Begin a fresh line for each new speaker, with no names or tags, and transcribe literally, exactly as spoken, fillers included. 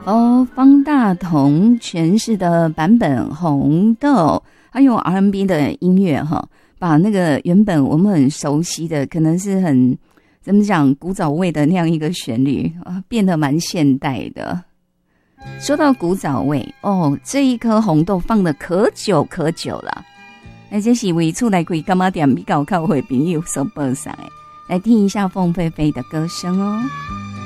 哦，方大同诠释的版本《红豆》，还有 R and B 的音乐哈，把那个原本我们很熟悉的，可能是很怎么讲古早味的那样一个旋律啊，变得蛮现代的。说到古早味哦，这一颗红豆放的可久可久了。那这是为厝内开柑仔店比较靠会朋友所报上的，来听一下凤飞飞的歌声哦。